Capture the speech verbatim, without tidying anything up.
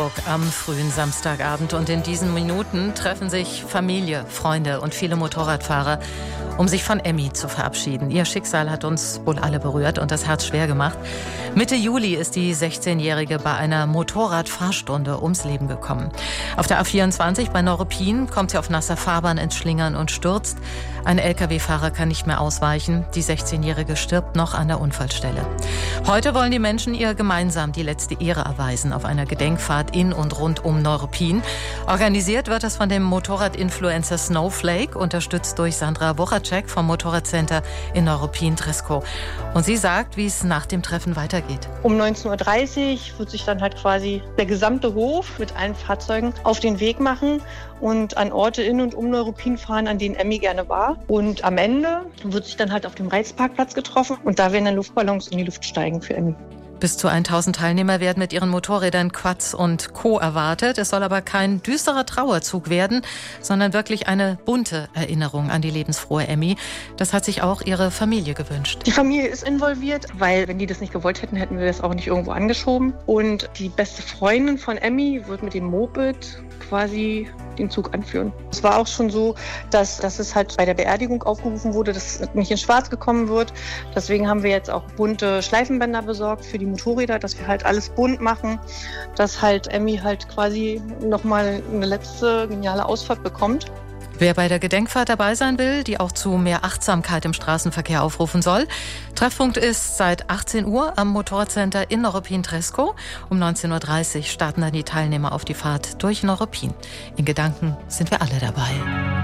Am frühen Samstagabend und in diesen Minuten treffen sich Familie, Freunde und viele Motorradfahrer, um sich von Emmy zu verabschieden. Ihr Schicksal hat uns wohl alle berührt und das Herz schwer gemacht. Mitte Juli ist die sechzehnjährige bei einer Motorradfahrstunde ums Leben gekommen. Auf der A vierundzwanzig bei Neuruppin kommt sie auf nasser Fahrbahn ins Schlingern und stürzt. Ein L K W-Fahrer kann nicht mehr ausweichen. Die sechzehnjährige stirbt noch an der Unfallstelle. Heute wollen die Menschen ihr gemeinsam die letzte Ehre erweisen auf einer Gedenkfahrt in und rund um Neuruppin. Organisiert wird das von dem Motorradinfluencer Snowflake, unterstützt durch Sandra Wuracek vom Motorradcenter in Neuruppin-Treskow. Und sie sagt, wie es nach dem Treffen weitergeht. Um neunzehn Uhr dreißig wird sich dann halt quasi der gesamte Hof mit allen Fahrzeugen auf den Weg machen und an Orte in und um Neuruppin fahren, an denen Emmy gerne war. Und am Ende wird sich dann halt auf dem Reizparkplatz getroffen und da werden dann Luftballons in die Luft steigen für Emmy. Bis zu tausend Teilnehmer werden mit ihren Motorrädern, Quads und Co. erwartet. Es soll aber kein düsterer Trauerzug werden, sondern wirklich eine bunte Erinnerung an die lebensfrohe Emmy. Das hat sich auch ihre Familie gewünscht. Die Familie ist involviert, weil wenn die das nicht gewollt hätten, hätten wir das auch nicht irgendwo angeschoben. Und die beste Freundin von Emmy wird mit dem Moped quasi den Zug anführen. Es war auch schon so, dass, dass es halt bei der Beerdigung aufgerufen wurde, dass nicht in Schwarz gekommen wird. Deswegen haben wir jetzt auch bunte Schleifenbänder besorgt für die Motorräder, dass wir halt alles bunt machen, dass halt Emmy halt quasi nochmal eine letzte geniale Ausfahrt bekommt. Wer bei der Gedenkfahrt dabei sein will, die auch zu mehr Achtsamkeit im Straßenverkehr aufrufen soll. Treffpunkt ist seit achtzehn Uhr am Motorradcenter in Neuruppin-Treskow. Um neunzehn Uhr dreißig starten dann die Teilnehmer auf die Fahrt durch Neuruppin. In Gedanken sind wir alle dabei.